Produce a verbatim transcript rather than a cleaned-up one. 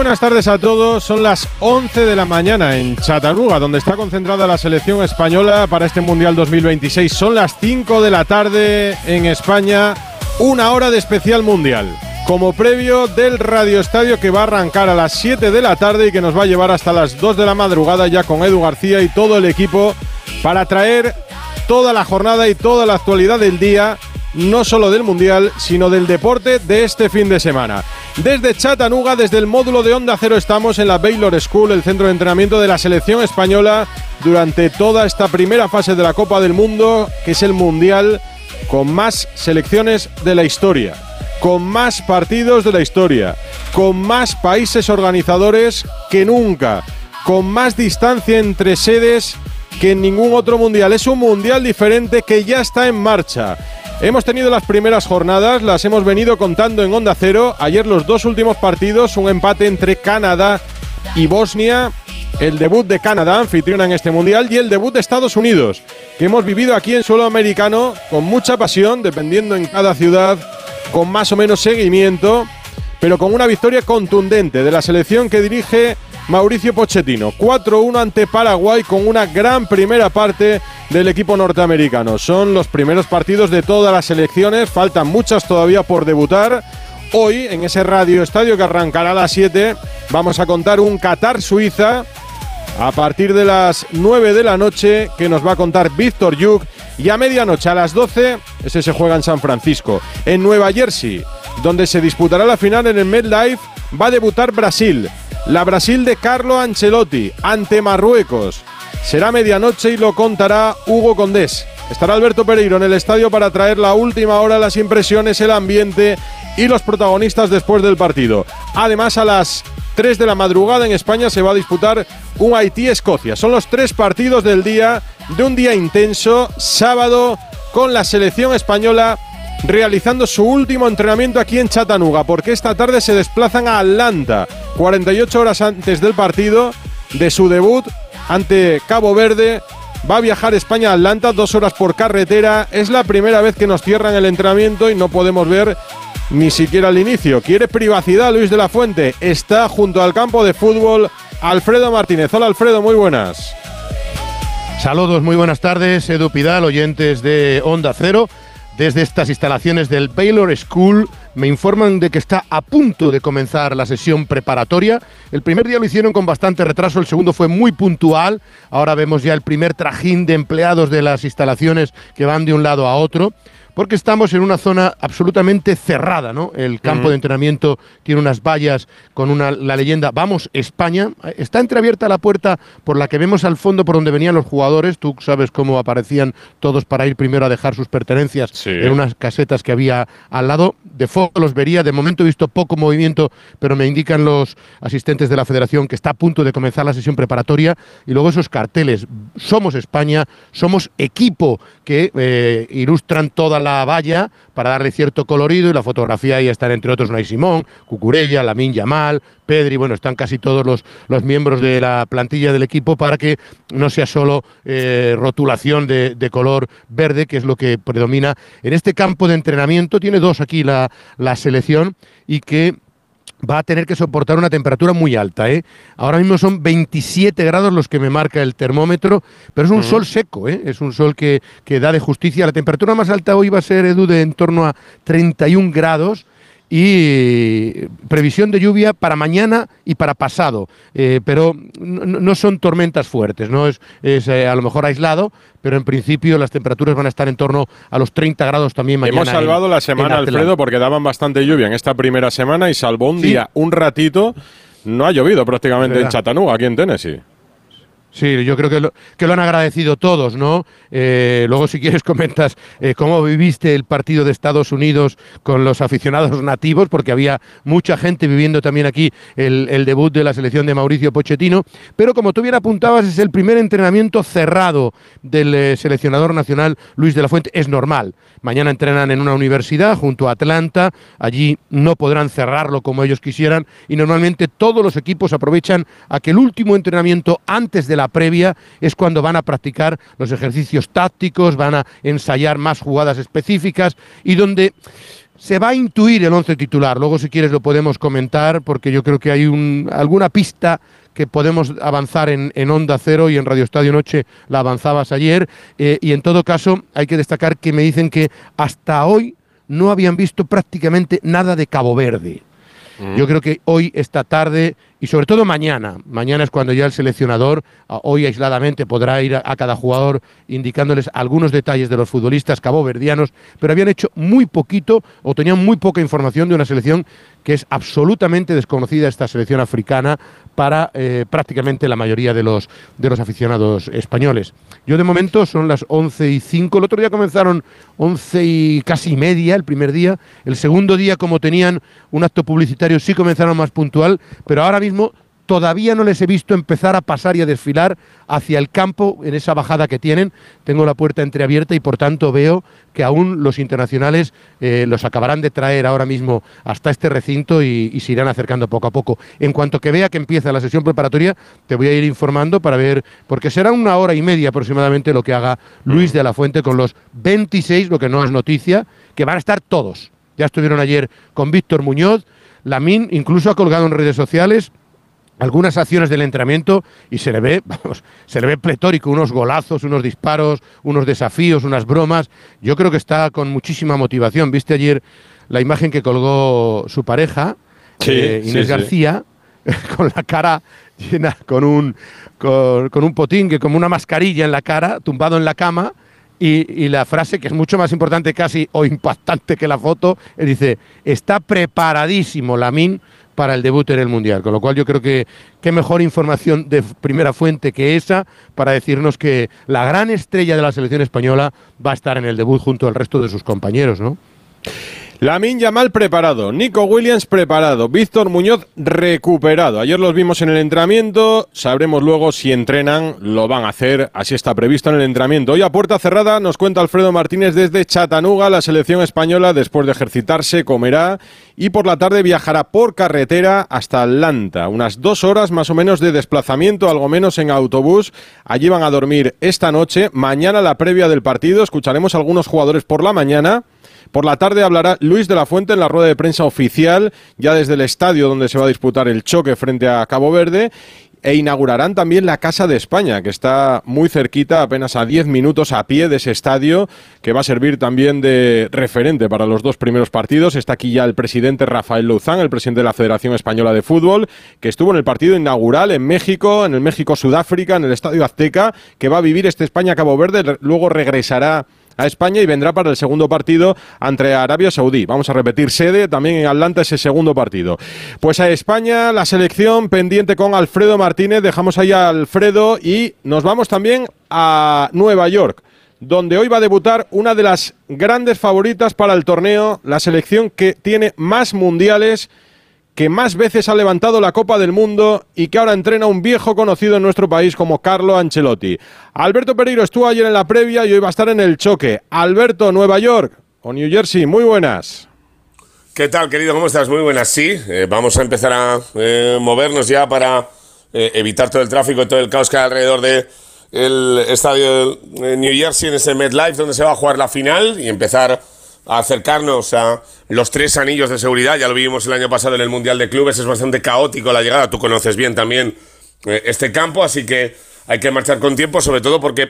buenas tardes a todos. Son las once de la mañana en Chattanooga, donde está concentrada la selección española para este Mundial dos mil veintiséis. Son las cinco de la tarde en España, una hora de especial mundial, como previo del Radio Estadio, que va a arrancar a las siete de la tarde y que nos va a llevar hasta las dos de la madrugada, ya con Edu García y todo el equipo, para traer toda la jornada y toda la actualidad del día, no solo del Mundial, sino del deporte de este fin de semana. Desde Chattanooga, desde el módulo de Onda Cero, estamos en la Baylor School, el centro de entrenamiento de la selección española, durante toda esta primera fase de la Copa del Mundo, que es el Mundial con más selecciones de la historia, con más partidos de la historia, con más países organizadores que nunca, con más distancia entre sedes que en ningún otro Mundial. Es un Mundial diferente que ya está en marcha. Hemos tenido las primeras jornadas, las hemos venido contando en Onda Cero. Ayer los dos últimos partidos, un empate entre Canadá y Bosnia, el debut de Canadá, anfitriona en este Mundial, y el debut de Estados Unidos, que hemos vivido aquí en suelo americano con mucha pasión, dependiendo en cada ciudad, con más o menos seguimiento, pero con una victoria contundente de la selección que dirige Mauricio Pochettino. cuatro uno ante Paraguay, con una gran primera parte del equipo norteamericano. Son los primeros partidos de todas las selecciones, faltan muchas todavía por debutar. Hoy, en ese Radio Estadio que arrancará a las siete, vamos a contar un Qatar-Suiza a partir de las nueve de la noche, que nos va a contar Víctor Yuk, y a medianoche, a las doce, ese se juega en San Francisco. En Nueva Jersey, donde se disputará la final en el MetLife, va a debutar Brasil. La Brasil de Carlo Ancelotti ante Marruecos. Será medianoche y lo contará Hugo Condés. Estará Alberto Pereiro en el estadio para traer la última hora, las impresiones, el ambiente y los protagonistas después del partido. Además, a las tres de la madrugada en España se va a disputar un Haití-Escocia. Son los tres partidos del día, de un día intenso, sábado, con la selección española realizando su último entrenamiento aquí en Chattanooga, porque esta tarde se desplazan a Atlanta, cuarenta y ocho horas antes del partido de su debut ante Cabo Verde. Va a viajar España a Atlanta, dos horas por carretera. Es la primera vez que nos cierran el entrenamiento y no podemos ver ni siquiera el inicio. Quiere privacidad Luis de la Fuente. Está junto al campo de fútbol Alfredo Martínez. Hola Alfredo, muy buenas. Saludos, muy buenas tardes, Edu Pidal, oyentes de Onda Cero. Desde estas instalaciones del Baylor School me informan de que está a punto de comenzar la sesión preparatoria. El primer día lo hicieron con bastante retraso, el segundo fue muy puntual. Ahora vemos ya el primer trajín de empleados de las instalaciones que van de un lado a otro, porque estamos en una zona absolutamente cerrada, ¿no? El campo uh-huh. de entrenamiento tiene unas vallas con una, la leyenda «Vamos, España». Está entreabierta la puerta por la que vemos al fondo por donde venían los jugadores. Tú sabes cómo aparecían todos para ir primero a dejar sus pertenencias sí. en unas casetas que había al lado. De fondo los vería. De momento he visto poco movimiento, pero me indican los asistentes de la federación que está a punto de comenzar la sesión preparatoria. Y luego esos carteles «Somos España», «Somos equipo», que eh, ilustran toda la la valla para darle cierto colorido, y la fotografía ahí están entre otros Unai Simón, Cucurella, Lamine Yamal, Pedri, bueno, están casi todos los, los miembros de la plantilla del equipo para que no sea solo eh, rotulación de, de color verde, que es lo que predomina en este campo de entrenamiento. Tiene dos aquí la, la selección, y que va a tener que soportar una temperatura muy alta, ¿eh? Ahora mismo son veintisiete grados los que me marca el termómetro, pero es un uh-huh. sol seco, ¿eh? Es un sol que, que da de justicia. La temperatura más alta hoy va a ser, Edu, de en torno a treinta y un grados, y previsión de lluvia para mañana y para pasado, eh, pero no, no son tormentas fuertes, no es, es eh, a lo mejor aislado, pero en principio las temperaturas van a estar en torno a los treinta grados también mañana. Hemos salvado en, la semana, Alfredo, porque daban bastante lluvia en esta primera semana, y salvó un sí. día, un ratito. No ha llovido prácticamente en Chattanooga, aquí en Tennessee. Sí, yo creo que lo, que lo han agradecido todos, ¿no? Eh, luego, si quieres, comentas eh, cómo viviste el partido de Estados Unidos con los aficionados nativos, porque había mucha gente viviendo también aquí el, el debut de la selección de Mauricio Pochettino. Pero como tú bien apuntabas, es el primer entrenamiento cerrado del eh, seleccionador nacional Luis de la Fuente. Es normal. Mañana entrenan en una universidad junto a Atlanta. Allí no podrán cerrarlo como ellos quisieran, y normalmente todos los equipos aprovechan a que el último entrenamiento antes de la previa es cuando van a practicar los ejercicios tácticos, van a ensayar más jugadas específicas, y donde Se va a intuir el once titular, luego si quieres lo podemos comentar, porque yo creo que hay un, alguna pista que podemos avanzar en, en Onda Cero y en Radio Estadio Noche la avanzabas ayer, eh, y en todo caso hay que destacar que me dicen que hasta hoy no habían visto prácticamente nada de Cabo Verde. Yo creo que hoy, esta tarde y sobre todo mañana, mañana es cuando ya el seleccionador, hoy aisladamente, podrá ir a, a cada jugador indicándoles algunos detalles de los futbolistas caboverdianos, pero habían hecho muy poquito o tenían muy poca información de una selección que es absolutamente desconocida, esta selección africana, para eh, prácticamente la mayoría de los, de los aficionados españoles. Yo de momento son las once y cinco, el otro día comenzaron once y casi media, el primer día, el segundo día, como tenían un acto publicitario, sí comenzaron más puntual, pero ahora mismo todavía no les he visto empezar a pasar y a desfilar hacia el campo en esa bajada que tienen. Tengo la puerta entreabierta y por tanto veo que aún los internacionales eh, los acabarán de traer ahora mismo hasta este recinto y, y se irán acercando poco a poco. En cuanto que vea que empieza la sesión preparatoria, te voy a ir informando para ver, porque será una hora y media aproximadamente lo que haga Luis de la Fuente con los veintiséis, lo que no es noticia, que van a estar todos. Ya estuvieron ayer con Víctor Muñoz, Lamine incluso ha colgado en redes sociales algunas acciones del entrenamiento y se le ve, vamos, se le ve pletórico, unos golazos, unos disparos, unos desafíos, unas bromas. Yo creo que está con muchísima motivación. ¿Viste ayer la imagen que colgó su pareja, sí, eh, Inés sí, García, sí. con la cara llena, con un, con, con un potingue, como una mascarilla en la cara, tumbado en la cama? Y, y la frase, que es mucho más importante casi o impactante que la foto, él dice, está preparadísimo Lamine para el debut en el Mundial, con lo cual yo creo que qué mejor información de primera fuente que esa para decirnos que la gran estrella de la selección española va a estar en el debut junto al resto de sus compañeros, ¿no? Lamine Yamal preparado, Nico Williams preparado, Víctor Muñoz recuperado. Ayer los vimos en el entrenamiento, sabremos luego si entrenan, lo van a hacer, así está previsto en el entrenamiento. Hoy a puerta cerrada nos cuenta Alfredo Martínez desde Chattanooga, la selección española después de ejercitarse comerá y por la tarde viajará por carretera hasta Atlanta, unas dos horas más o menos de desplazamiento, algo menos en autobús. Allí van a dormir esta noche, mañana la previa del partido, escucharemos a algunos jugadores por la mañana. Por la tarde hablará Luis de la Fuente en la rueda de prensa oficial, ya desde el estadio donde se va a disputar el choque frente a Cabo Verde, e inaugurarán también la Casa de España, que está muy cerquita, apenas a diez minutos a pie de ese estadio, que va a servir también de referente para los dos primeros partidos. Está aquí ya el presidente Rafael Louzán, el presidente de la Federación Española de Fútbol, que estuvo en el partido inaugural en México, en el México-Sudáfrica, en el Estadio Azteca, que va a vivir este España-Cabo Verde, luego regresará a España y vendrá para el segundo partido ante Arabia Saudí. Vamos a repetir sede también en Atlanta ese segundo partido. Pues a España, la selección pendiente con Alfredo Martínez. Dejamos ahí a Alfredo y nos vamos también a Nueva York, donde hoy va a debutar una de las grandes favoritas para el torneo, la selección que tiene más mundiales, que más veces ha levantado la Copa del Mundo y que ahora entrena un viejo conocido en nuestro país como Carlo Ancelotti. Alberto Pereiro estuvo ayer en la previa y hoy va a estar en el choque. Alberto, Nueva York o New Jersey, muy buenas. ¿Qué tal, querido? ¿Cómo estás? Muy buenas, sí. Eh, vamos a empezar a eh, movernos ya para eh, evitar todo el tráfico y todo el caos que hay alrededor del estadio de New Jersey, en ese MetLife donde se va a jugar la final, y empezar a acercarnos a los tres anillos de seguridad. Ya lo vivimos el año pasado en el Mundial de Clubes, es bastante caótico la llegada, tú conoces bien también eh, este campo, así que hay que marchar con tiempo, sobre todo porque